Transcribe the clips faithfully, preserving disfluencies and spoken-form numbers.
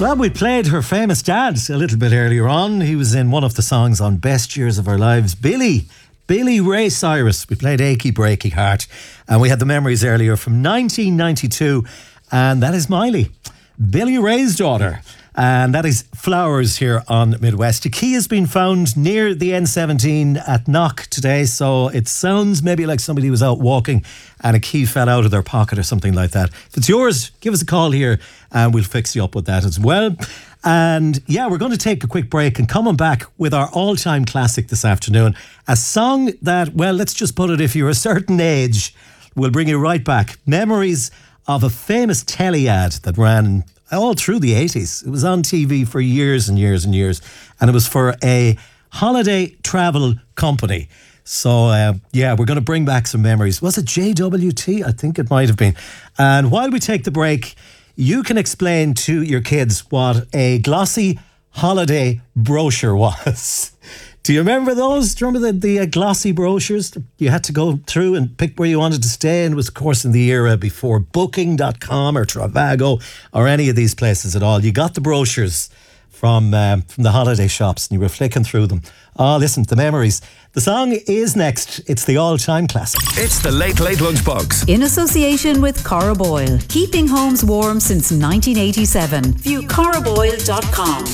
Well, we played her famous dad a little bit earlier on. He was in one of the songs on Best Years of Our Lives. Billy, Billy Ray Cyrus. We played Achy Breaky Heart. And we had the memories earlier from nineteen ninety-two. And that is Miley, Billy Ray's daughter. And that is Flowers here on Midwest. A key has been found near the N seventeen at Knock today, so it sounds maybe like somebody was out walking and a key fell out of their pocket or something like that. If it's yours, give us a call here and we'll fix you up with that as well. And yeah, we're going to take a quick break and coming back with our all-time classic this afternoon. A song that, well, let's just put it, if you're a certain age, will bring you right back. Memories of a famous telly ad that ran all through the eighties. It was on T V for years and years and years. And it was for a holiday travel company. So, uh, yeah, we're going to bring back some memories. Was it J W T? I think it might have been. And while we take the break, you can explain to your kids what a glossy holiday brochure was. Do you remember those? Do you remember the, the uh, glossy brochures? You had to go through and pick where you wanted to stay. And it was, of course, in the era before booking dot com or Travago or any of these places at all. You got the brochures from um, from the holiday shops and you were flicking through them. Oh, listen, the memories. The song is next. It's the all-time classic. It's the Late Late Lunchbox. In association with Cora Boyle. Keeping homes warm since nineteen eighty-seven. View cora boyle dot com.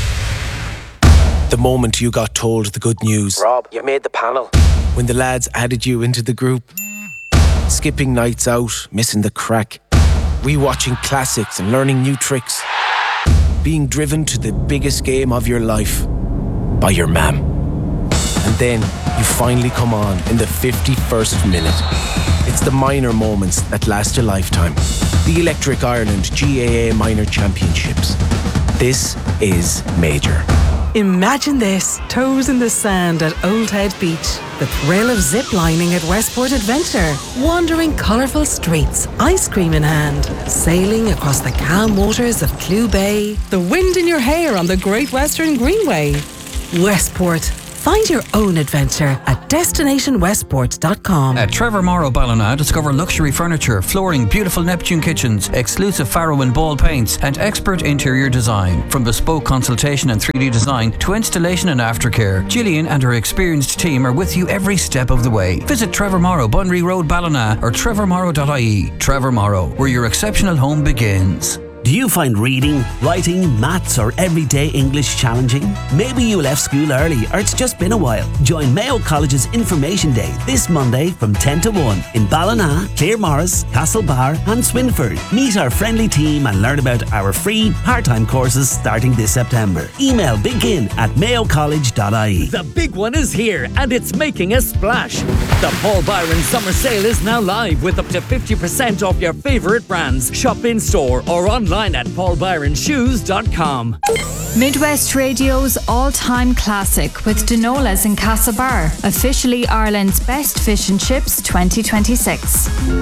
The moment you got told the good news. Rob, you made the panel. When the lads added you into the group. Skipping nights out, missing the crack. Rewatching classics and learning new tricks. Being driven to the biggest game of your life by your mam. And then you finally come on in the fifty-first minute. It's the minor moments that last a lifetime. The Electric Ireland G A A Minor Championships. This is major. Imagine this, toes in the sand at Old Head Beach. The thrill of zip-lining at Westport Adventure. Wandering colourful streets, ice cream in hand. Sailing across the calm waters of Clew Bay. The wind in your hair on the Great Western Greenway. Westport. Find your own adventure at destination westport dot com. At Trevor Morrow Ballina, discover luxury furniture, flooring, beautiful Neptune kitchens, exclusive Farrow and Ball paints, and expert interior design. From bespoke consultation and three D design to installation and aftercare, Gillian and her experienced team are with you every step of the way. Visit Trevor Morrow, Bunry Road, Ballina, or trevor morrow dot I E. Trevor Morrow, where your exceptional home begins. Do you find reading, writing, maths or everyday English challenging? Maybe you left school early or it's just been a while. Join Mayo College's Information Day this Monday from ten to one in Ballina, Claremorris, Castlebar and Swinford. Meet our friendly team and learn about our free part-time courses starting this September. Email begin at mayo college dot I E. The big one is here and it's making a splash. The Paul Byron Summer Sale is now live with up to fifty percent off your favourite brands. Shop in store or online at paul byron shoes dot com. Midwest Radio's all-time classic with Denola's in Castlebar, officially Ireland's best fish and chips twenty twenty-six.